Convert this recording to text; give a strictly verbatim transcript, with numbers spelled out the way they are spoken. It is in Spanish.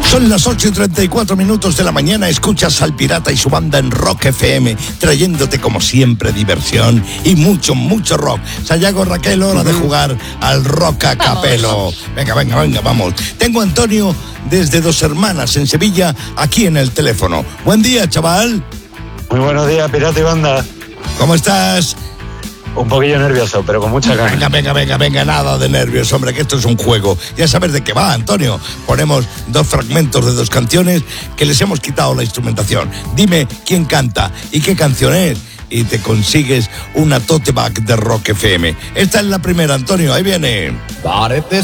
Son las ocho y treinta y cuatro minutos de la mañana. Escuchas al Pirata y su banda en Rock F M, trayéndote como siempre diversión y mucho, mucho rock. Sayago, Raquel, hora de jugar al rock a capelo. Venga, venga, venga, vamos. Tengo a Antonio desde Dos Hermanas, en Sevilla, aquí en el teléfono. Buen día, chaval. Muy buenos días, Pirata y banda. ¿Cómo estás? Un poquillo nervioso, pero con mucha ganas. Venga, venga, venga, venga, nada de nervios, hombre, que esto es un juego. Ya sabes de qué va, Antonio. Ponemos dos fragmentos de dos canciones que les hemos quitado la instrumentación. Dime quién canta y qué canción es y te consigues una tote bag de Rock F M. Esta es la primera, Antonio, ahí viene. Parece